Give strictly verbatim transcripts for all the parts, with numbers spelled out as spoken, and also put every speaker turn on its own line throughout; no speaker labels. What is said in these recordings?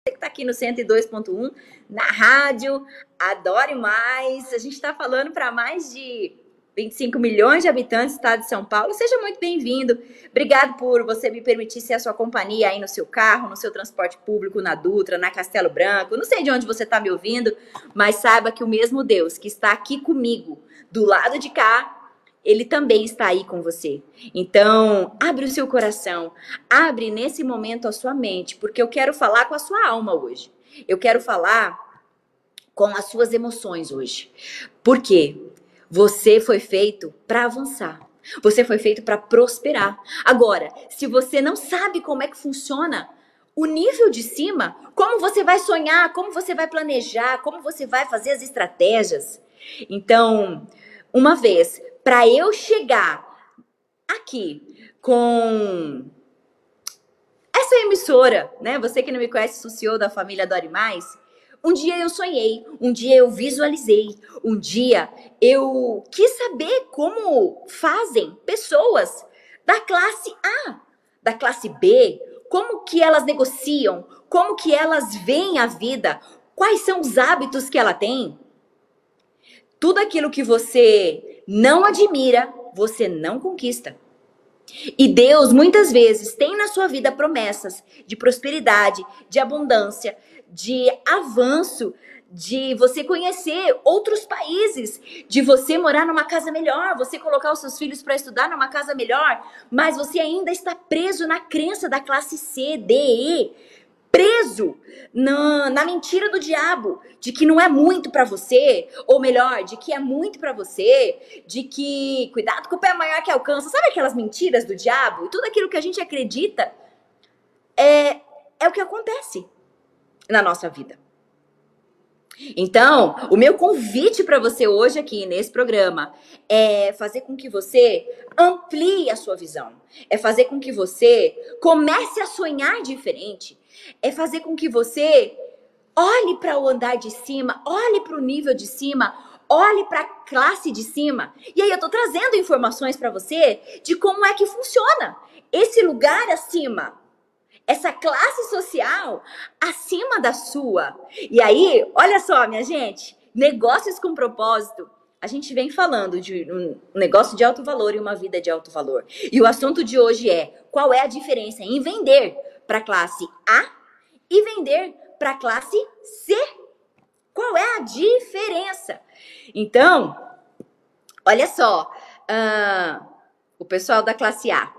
que está aqui no cento e dois ponto um, na rádio Adore Mais. A gente está falando para mais de vinte e cinco milhões de habitantes do estado de São Paulo. Seja muito bem-vindo. Obrigado por você me permitir ser a sua companhia aí no seu carro, no seu transporte público, na Dutra, na Castelo Branco. Não sei de onde você está me ouvindo, mas saiba que o mesmo Deus que está aqui comigo, do lado de cá, Ele também está aí com você. Então, abre o seu coração, abre nesse momento a sua mente, porque eu quero falar com a sua alma hoje. Eu quero falar com as suas emoções hoje. Por quê? Você foi feito para avançar. Você foi feito para prosperar. Agora, se você não sabe como é que funciona o nível de cima, como você vai sonhar, como você vai planejar, como você vai fazer as estratégias. Então, uma vez, para eu chegar aqui com essa emissora, né? Você que não me conhece, sou C E O da família Adore Mais. Um dia eu sonhei, um dia eu visualizei, um dia eu quis saber como fazem pessoas da classe A, da classe B, como que elas negociam, como que elas veem a vida, quais são os hábitos que ela tem. Tudo aquilo que você não admira, você não conquista. E Deus, muitas vezes, tem na sua vida promessas de prosperidade, de abundância, de avanço, de você conhecer outros países, de você morar numa casa melhor, você colocar os seus filhos para estudar numa casa melhor, mas você ainda está preso na crença da classe C, D, E, preso na, na mentira do diabo, de que não é muito para você, ou melhor, de que é muito para você, de que cuidado com o pé maior que alcança. Sabe aquelas mentiras do diabo? E tudo aquilo que a gente acredita é, é o que acontece na nossa vida. Então, o meu convite para você hoje aqui nesse programa é fazer com que você amplie a sua visão, é fazer com que você comece a sonhar diferente, é fazer com que você olhe para o andar de cima, olhe para o nível de cima, olhe para a classe de cima. E aí eu tô trazendo informações para você de como é que funciona esse lugar acima, essa classe social acima da sua. E aí, olha só, minha gente, negócios com propósito. A gente vem falando de um negócio de alto valor e uma vida de alto valor. E o assunto de hoje é: qual é a diferença em vender para a classe A e vender para a classe C? Qual é a diferença? Então, olha só, uh, o pessoal da classe A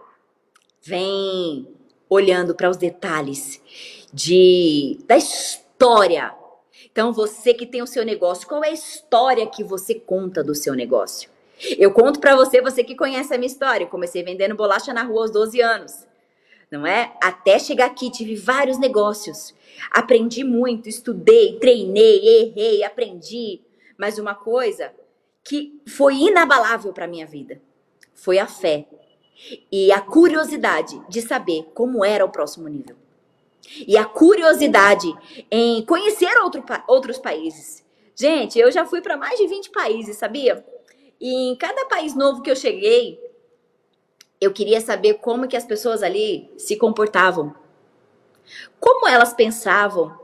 vem olhando para os detalhes de, da história. Então, você que tem o seu negócio, qual é a história que você conta do seu negócio? Eu conto para você, você que conhece a minha história. Eu comecei vendendo bolacha na rua aos doze anos, não é? Até chegar aqui, tive vários negócios. Aprendi muito, estudei, treinei, errei, aprendi. Mas uma coisa que foi inabalável para minha vida foi a fé. E a curiosidade de saber como era o próximo nível. E a curiosidade em conhecer outro, outros países. Gente, eu já fui para mais de vinte países, sabia? E em cada país novo que eu cheguei, eu queria saber como que as pessoas ali se comportavam. Como elas pensavam.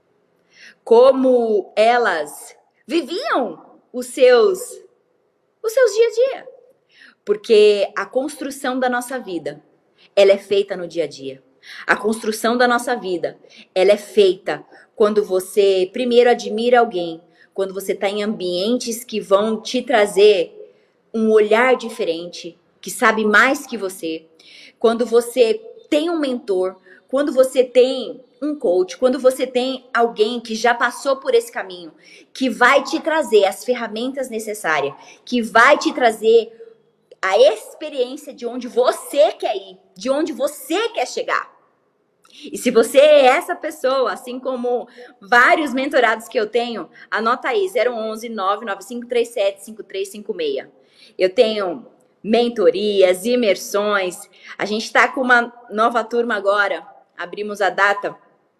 Como elas viviam os seus, os seus dia a dia. Porque a construção da nossa vida, ela é feita no dia a dia. A construção da nossa vida, ela é feita quando você primeiro admira alguém, quando você está em ambientes que vão te trazer um olhar diferente, que sabe mais que você, quando você tem um mentor, quando você tem um coach, quando você tem alguém que já passou por esse caminho, que vai te trazer as ferramentas necessárias, que vai te trazer a experiência de onde você quer ir, de onde você quer chegar. E se você é essa pessoa, assim como vários mentorados que eu tenho, anota aí, zero onze, nove nove cinco três sete, cinco três cinco seis. Eu tenho mentorias, imersões, a gente está com uma nova turma agora, abrimos a data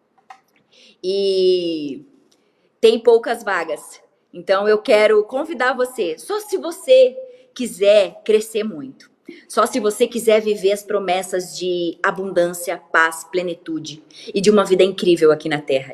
e tem poucas vagas. Então eu quero convidar você, só se você quiser crescer muito. Só se você quiser viver as promessas de abundância, paz, plenitude e de uma vida incrível aqui na Terra.